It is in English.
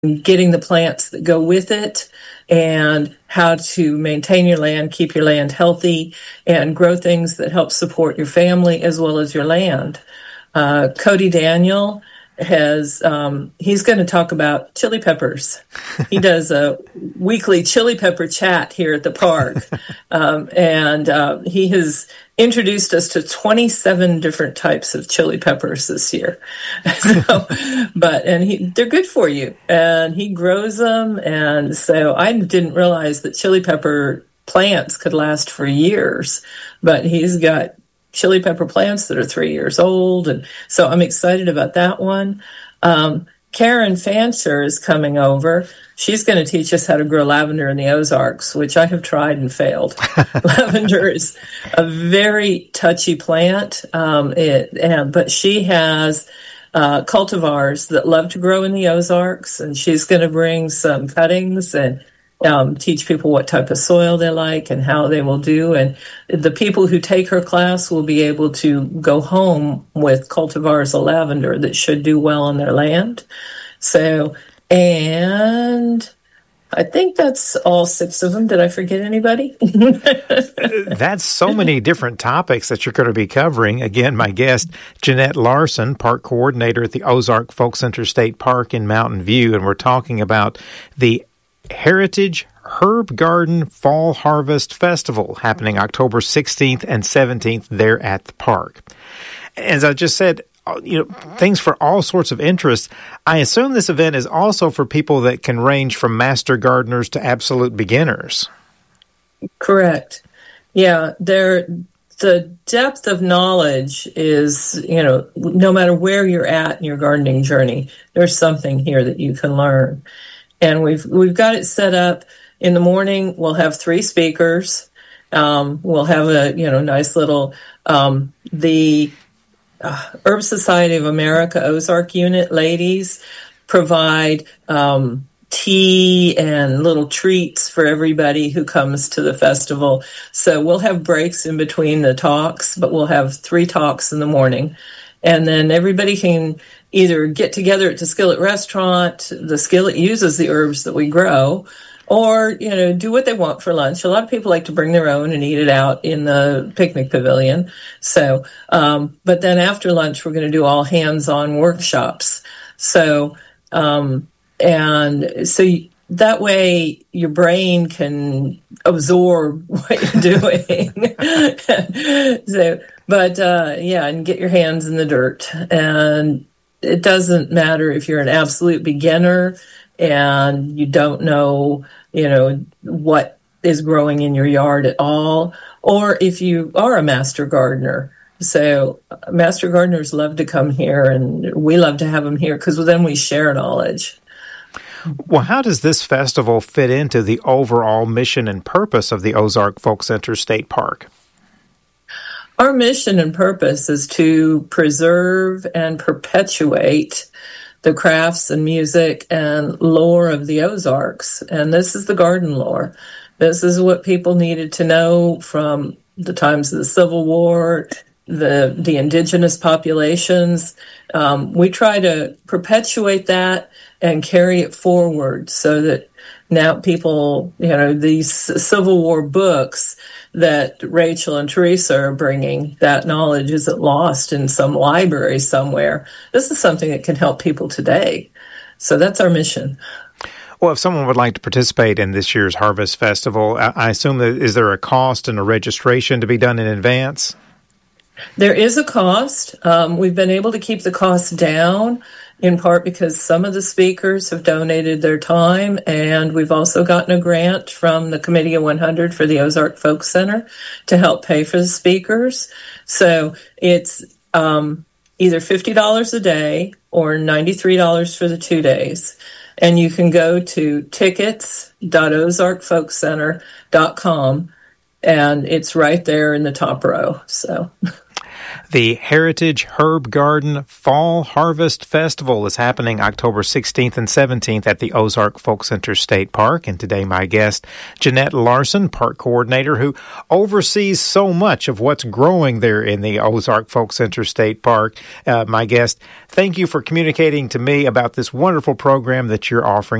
getting the plants that go with it, and how to maintain your land, keep your land healthy, and grow things that help support your family as well as your land. Cody Daniel he's going to talk about chili peppers. He does a weekly chili pepper chat here at the park. And he has introduced us to 27 different types of chili peppers this year. They're good for you, and he grows them. And so I didn't realize that chili pepper plants could last for years, but he's got chili pepper plants that are 3 years old. And so I'm excited about that one. Karen Fancher is coming over. She's going to teach us how to grow lavender in the Ozarks, which I have tried and failed. Lavender is a very touchy plant, but she has cultivars that love to grow in the Ozarks, and she's going to bring some cuttings and teach people what type of soil they like and how they will do. And the people who take her class will be able to go home with cultivars of lavender that should do well on their land. So, and I think that's all 6 of them. Did I forget anybody? That's so many different topics that you're going to be covering. Again, my guest, Jeanette Larson, park coordinator at the Ozark Folk Center State Park in Mountain View, and we're talking about the Heritage Herb Garden Fall Harvest Festival happening October 16th and 17th there at the park. As I just said, things for all sorts of interests. I assume this event is also for people that can range from master gardeners to absolute beginners. Correct. Yeah, the depth of knowledge is, no matter where you're at in your gardening journey, there's something here that you can learn. And we've got it set up. In the morning, we'll have 3 speakers. We'll have a nice little the Herb Society of America Ozark Unit ladies provide tea and little treats for everybody who comes to the festival. So we'll have breaks in between the talks, but we'll have 3 talks in the morning. And then everybody can either get together at the Skillet restaurant. The Skillet uses the herbs that we grow, or, do what they want for lunch. A lot of people like to bring their own and eat it out in the picnic pavilion. So, but then after lunch, we're going to do all hands-on workshops. So, that way your brain can absorb what you're doing. And get your hands in the dirt. And it doesn't matter if you're an absolute beginner and you don't know, what is growing in your yard at all, or if you are a master gardener. So master gardeners love to come here, and we love to have them here because then we share knowledge. Well, how does this festival fit into the overall mission and purpose of the Ozark Folk Center State Park? Our mission and purpose is to preserve and perpetuate the crafts and music and lore of the Ozarks. And this is the garden lore. This is what people needed to know from the times of the Civil War, the indigenous populations. We try to perpetuate that and carry it forward so that now people, these Civil War books that Rachel and Teresa are bringing, that knowledge isn't lost in some library somewhere. This is something that can help people today. So that's our mission. Well, if someone would like to participate in this year's Harvest Festival, I assume that is there a cost and a registration to be done in advance? There is a cost. We've been able to keep the cost down, in part because some of the speakers have donated their time, and we've also gotten a grant from the Committee of 100 for the Ozark Folk Center to help pay for the speakers. So it's either $50 a day or $93 for the 2 days. And you can go to tickets.ozarkfolkcenter.com, and it's right there in the top row. So The Heritage Herb Garden Fall Harvest Festival is happening October 16th and 17th at the Ozark Folk Center State Park. And today my guest, Jeanette Larson, park coordinator who oversees so much of what's growing there in the Ozark Folk Center State Park. My guest, thank you for communicating to me about this wonderful program that you're offering.